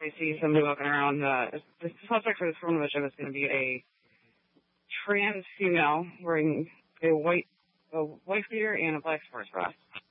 I see somebody walking around. The suspect for this woman is going to be a trans female wearing a white beater and a black sports bra.